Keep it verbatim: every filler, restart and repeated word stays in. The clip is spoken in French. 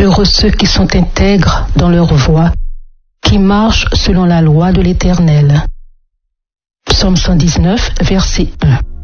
Heureux ceux qui sont intègres dans leur voie, qui marchent selon la loi de l'Éternel. Psaume cent dix-neuf, verset un.